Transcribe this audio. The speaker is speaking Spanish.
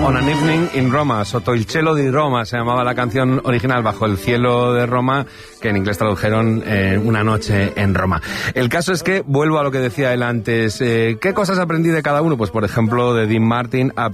On an Evening in Roma, Sotto il cielo di Roma se llamaba la canción original, Bajo el cielo de Roma, que en inglés tradujeron Una noche en Roma. El caso es que, vuelvo a lo que decía él antes, ¿qué cosas aprendí de cada uno? Pues por ejemplo de Dean Martin